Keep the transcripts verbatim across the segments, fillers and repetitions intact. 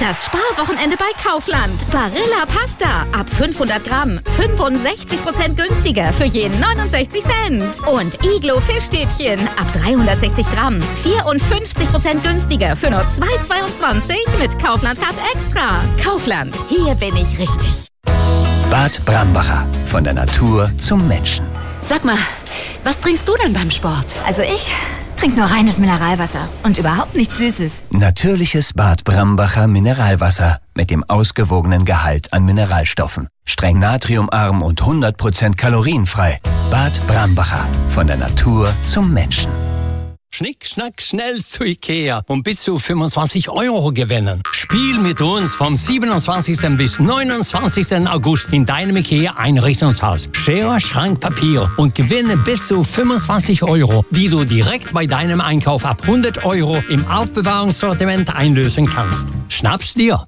Das Sparwochenende bei Kaufland. Barilla Pasta ab fünfhundert Gramm. fünfundsechzig Prozent günstiger für jeden neunundsechzig Cent. Und Iglo Fischstäbchen ab dreihundertsechzig Gramm. vierundfünfzig Prozent günstiger für nur zwei Euro zweiundzwanzig mit Kaufland Card Extra. Kaufland, hier bin ich richtig. Bad Brambacher. Von der Natur zum Menschen. Sag mal, was trinkst du denn beim Sport? Also ich trinke nur reines Mineralwasser und überhaupt nichts Süßes. Natürliches Bad Brambacher Mineralwasser mit dem ausgewogenen Gehalt an Mineralstoffen. Streng natriumarm und hundert Prozent kalorienfrei. Bad Brambacher. Von der Natur zum Menschen. Schnick, schnack, schnell zu Ikea und bis zu fünfundzwanzig Euro gewinnen. Spiel mit uns vom siebenundzwanzigsten bis neunundzwanzigsten August in deinem Ikea-Einrichtungshaus. Schere, Schrank, Papier und gewinne bis zu fünfundzwanzig Euro, die du direkt bei deinem Einkauf ab hundert Euro im Aufbewahrungssortiment einlösen kannst. Schnapp's dir!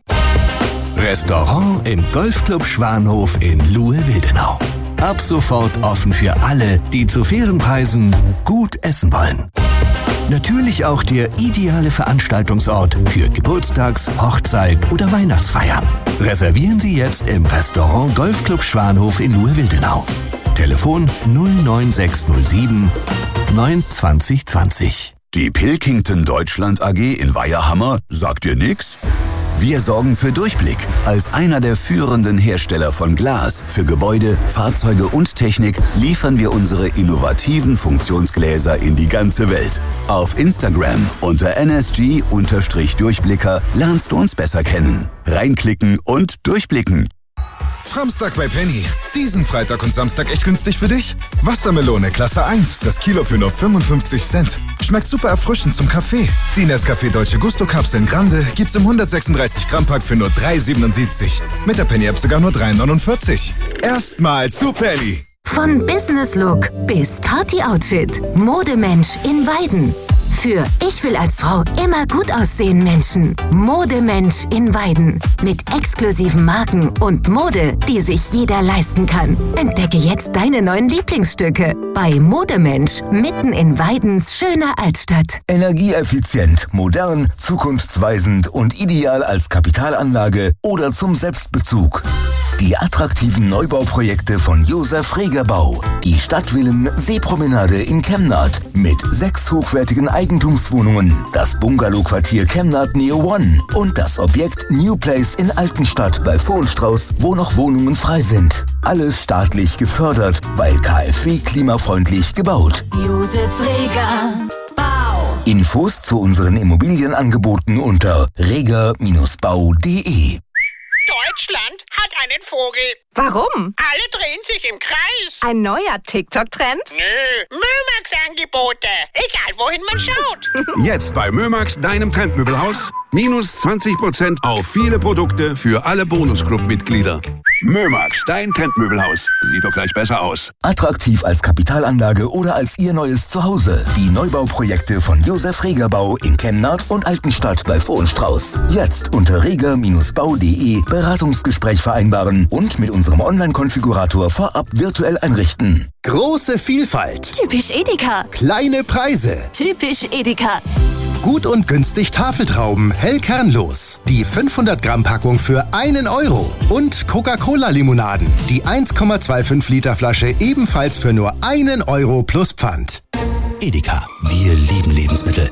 Restaurant im Golfclub Schwanhof in Luhe-Wildenau. Ab sofort offen für alle, die zu fairen Preisen gut essen wollen. Natürlich auch der ideale Veranstaltungsort für Geburtstags-, Hochzeit- oder Weihnachtsfeiern. Reservieren Sie jetzt im Restaurant Golfclub Schwanhof in Luhe-Wildenau. Telefon null neun sechs null sieben neun zwanzig zwanzig. Die Pilkington Deutschland A G in Weiherhammer sagt dir nix? Wir sorgen für Durchblick. Als einer der führenden Hersteller von Glas für Gebäude, Fahrzeuge und Technik liefern wir unsere innovativen Funktionsgläser in die ganze Welt. Auf Instagram unter N S G Durchblicker lernst du uns besser kennen. Reinklicken und durchblicken. Framstag bei Penny. Diesen Freitag und Samstag echt günstig für dich? Wassermelone Klasse eins, das Kilo für nur fünfundfünfzig Cent. Schmeckt super erfrischend zum Kaffee. Die Nescafé Dolce Gusto Kapseln Grande gibt's im hundertsechsunddreißig Gramm Pack für nur drei Euro siebenundsiebzig. Mit der Penny App sogar nur drei Euro neunundvierzig. Erstmal zu Penny. Von Business Look bis Party Outfit. Modemensch in Weiden. Für Ich will als Frau immer gut aussehen Menschen. Modemensch in Weiden. Mit exklusiven Marken und Mode, die sich jeder leisten kann. Entdecke jetzt deine neuen Lieblingsstücke bei Modemensch mitten in Weidens schöner Altstadt. Energieeffizient, modern, zukunftsweisend und ideal als Kapitalanlage oder zum Selbstbezug. Die attraktiven Neubauprojekte von Josef Reger Bau. Die Stadtvillen Seepromenade in Chemnat mit sechs hochwertigen Eigentumswohnungen, das Bungalow-Quartier Chemnat Neo One und das Objekt New Place in Altenstadt bei Vohlstrauß, wo noch Wohnungen frei sind. Alles staatlich gefördert, weil KfW-klimafreundlich gebaut. Josef Reger Bau. Infos zu unseren Immobilienangeboten unter reger Bindestrich bau punkt de. Deutschland hat einen Vogel. Warum? Alle drehen sich im Kreis. Ein neuer TikTok-Trend? Nö, Mömax-Angebote. Egal, wohin man schaut. Jetzt bei Mömax, deinem Trendmöbelhaus. Minus zwanzig Prozent auf viele Produkte für alle Bonusclub-Mitglieder. Mömax, dein Trendmöbelhaus. Sieht doch gleich besser aus. Attraktiv als Kapitalanlage oder als Ihr neues Zuhause. Die Neubauprojekte von Josef Reger Bau in Chemnat und Altenstadt bei Vohlstrauß. Jetzt unter reger Bindestrich bau punkt de Beratungsgespräch vereinbaren und mit unserem Online-Konfigurator vorab virtuell einrichten. Große Vielfalt. Typisch Edeka. Kleine Preise. Typisch Edeka. Gut und günstig Tafeltrauben, hell kernlos. Die fünfhundert Gramm Packung für einen Euro. Und Coca-Cola-Limonaden. Die eins Komma fünfundzwanzig Liter Flasche ebenfalls für nur einen Euro plus Pfand. Edeka, wir lieben Lebensmittel.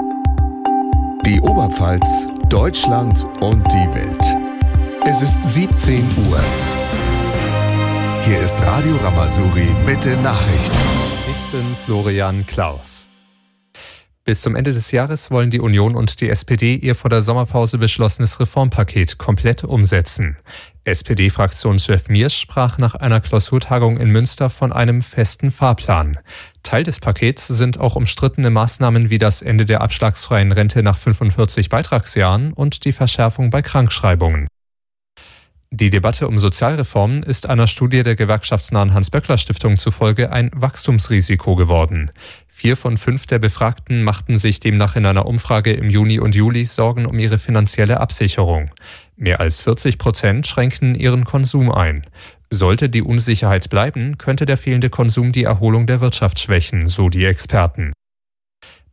Die Oberpfalz, Deutschland und die Welt. Es ist siebzehn Uhr. Hier ist Radio Ramazuri mit den Nachrichten. Ich bin Florian Klaus. Bis zum Ende des Jahres wollen die Union und die S P D ihr vor der Sommerpause beschlossenes Reformpaket komplett umsetzen. S P D-Fraktionschef Miersch sprach nach einer Klausurtagung in Münster von einem festen Fahrplan. Teil des Pakets sind auch umstrittene Maßnahmen wie das Ende der abschlagsfreien Rente nach fünfundvierzig Beitragsjahren und die Verschärfung bei Krankschreibungen. Die Debatte um Sozialreformen ist einer Studie der gewerkschaftsnahen Hans-Böckler-Stiftung zufolge ein Wachstumsrisiko geworden. Vier von fünf der Befragten machten sich demnach in einer Umfrage im Juni und Juli Sorgen um ihre finanzielle Absicherung. Mehr als vierzig Prozent schränkten ihren Konsum ein. Sollte die Unsicherheit bleiben, könnte der fehlende Konsum die Erholung der Wirtschaft schwächen, so die Experten.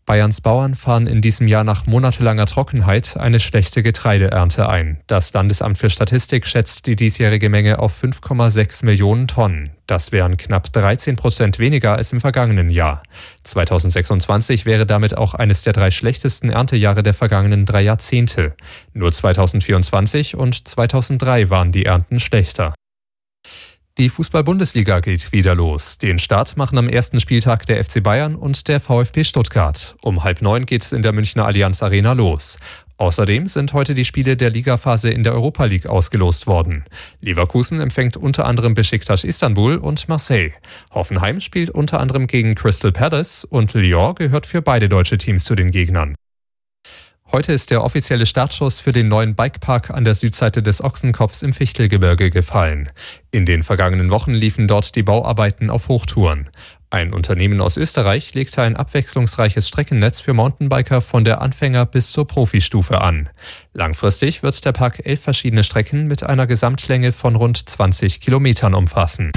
Bayerns Bauern fahren in diesem Jahr nach monatelanger Trockenheit eine schlechte Getreideernte ein. Das Landesamt für Statistik schätzt die diesjährige Menge auf fünf Komma sechs Millionen Tonnen. Das wären knapp dreizehn Prozent weniger als im vergangenen Jahr. zweitausendsechsundzwanzig wäre damit auch eines der drei schlechtesten Erntejahre der vergangenen drei Jahrzehnte. Nur zweitausendvierundzwanzig und zweitausenddrei waren die Ernten schlechter. Die Fußball-Bundesliga geht wieder los. Den Start machen am ersten Spieltag der F C Bayern und der VfB Stuttgart. Um halb neun geht es in der Münchner Allianz Arena los. Außerdem sind heute die Spiele der Ligaphase in der Europa League ausgelost worden. Leverkusen empfängt unter anderem Beşiktaş Istanbul und Marseille. Hoffenheim spielt unter anderem gegen Crystal Palace und Lyon gehört für beide deutsche Teams zu den Gegnern. Heute ist der offizielle Startschuss für den neuen Bikepark an der Südseite des Ochsenkopfs im Fichtelgebirge gefallen. In den vergangenen Wochen liefen dort die Bauarbeiten auf Hochtouren. Ein Unternehmen aus Österreich legte ein abwechslungsreiches Streckennetz für Mountainbiker von der Anfänger- bis zur Profistufe an. Langfristig wird der Park elf verschiedene Strecken mit einer Gesamtlänge von rund zwanzig Kilometern umfassen.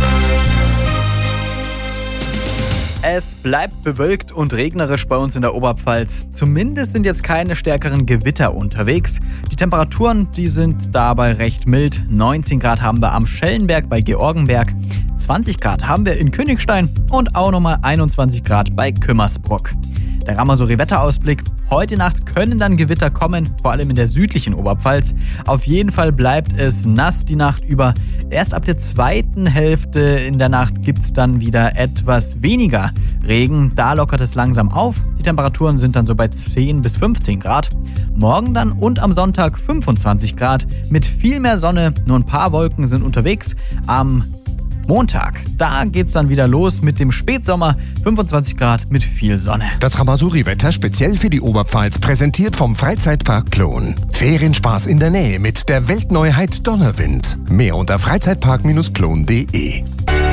Es bleibt bewölkt und regnerisch bei uns in der Oberpfalz. Zumindest sind jetzt keine stärkeren Gewitter unterwegs. Die Temperaturen, die sind dabei recht mild. neunzehn Grad haben wir am Schellenberg bei Georgenberg. zwanzig Grad haben wir in Königstein und auch nochmal einundzwanzig Grad bei Kümmersbruck. Der Ramazouri-Wetterausblick. Heute Nacht können dann Gewitter kommen, vor allem in der südlichen Oberpfalz. Auf jeden Fall bleibt es nass die Nacht über. Erst ab der zweiten Hälfte in der Nacht gibt es dann wieder etwas weniger Regen. Da lockert es langsam auf. Die Temperaturen sind dann so bei zehn bis fünfzehn Grad. Morgen dann und am Sonntag fünfundzwanzig Grad mit viel mehr Sonne. Nur ein paar Wolken sind unterwegs. Am Montag, da geht's dann wieder los mit dem Spätsommer, fünfundzwanzig Grad mit viel Sonne. Das Ramazouri-Wetter speziell für die Oberpfalz präsentiert vom Freizeitpark Plon. Ferienspaß in der Nähe mit der Weltneuheit Donnerwind. Mehr unter freizeitpark Bindestrich plon punkt de.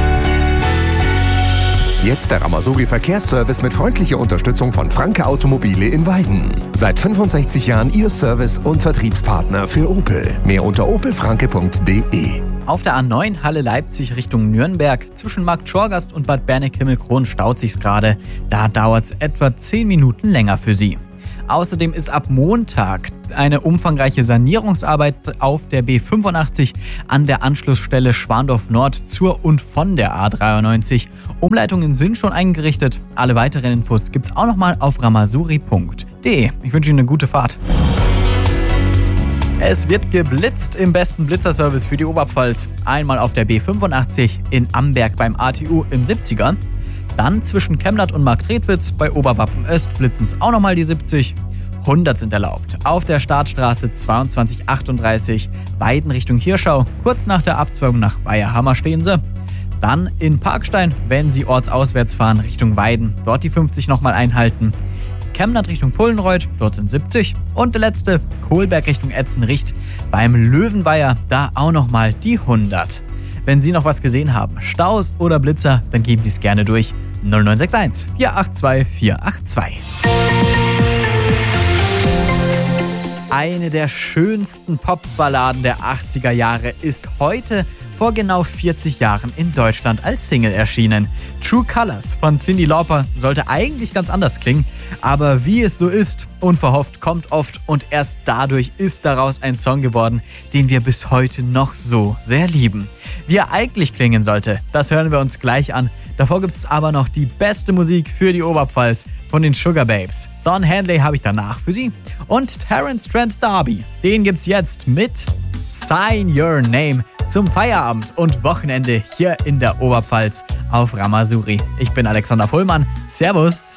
Jetzt der Ramazouri Verkehrsservice mit freundlicher Unterstützung von Franke Automobile in Weiden. Seit fünfundsechzig Jahren Ihr Service- und Vertriebspartner für Opel. Mehr unter opel franke punkt de. Auf der A neun Halle Leipzig Richtung Nürnberg zwischen Markt Schorgast und Bad Berneck-Himmelkron staut sich's gerade. Da dauert's etwa zehn Minuten länger für Sie. Außerdem ist ab Montag eine umfangreiche Sanierungsarbeit auf der B fünfundachtzig an der Anschlussstelle Schwandorf Nord zur und von der A dreiundneunzig. Umleitungen sind schon eingerichtet. Alle weiteren Infos gibt's auch nochmal auf ramazouri punkt de. Ich wünsche Ihnen eine gute Fahrt. Es wird geblitzt im besten Blitzerservice für die Oberpfalz. Einmal auf der B fünfundachtzig in Amberg beim A T U im siebziger. Dann zwischen Chemnat und Marktredwitz bei Oberwappen Öst blitzen es auch nochmal die siebzig. hundert sind erlaubt. Auf der Startstraße zweiundzwanzig achtunddreißig Weiden Richtung Hirschau. Kurz nach der Abzweigung nach Weiherhammer stehen sie. Dann in Parkstein, wenn Sie ortsauswärts fahren Richtung Weiden. Dort die fünfzig nochmal einhalten. Chemnat Richtung Pullenreuth, dort sind siebzig. Und der letzte, Kohlberg Richtung Etzenricht. Beim Löwenweiher, da auch nochmal die hundert. Wenn Sie noch was gesehen haben, Staus oder Blitzer, dann geben Sie es gerne durch. null neun sechs eins vier acht zwei vier acht zwei. Eine der schönsten Popballaden der achtziger Jahre ist heute vor genau vierzig Jahren in Deutschland als Single erschienen. True Colors von Cyndi Lauper sollte eigentlich ganz anders klingen, aber wie es so ist, unverhofft kommt oft und erst dadurch ist daraus ein Song geworden, den wir bis heute noch so sehr lieben. Wie er eigentlich klingen sollte, das hören wir uns gleich an. Davor gibt's aber noch die beste Musik für die Oberpfalz von den Sugar Babes. Don Henley habe ich danach für Sie und Terence Trent D'Arby. Den gibt's jetzt mit Sign Your Name zum Feierabend und Wochenende hier in der Oberpfalz auf Ramazouri. Ich bin Alexander Pullmann. Servus.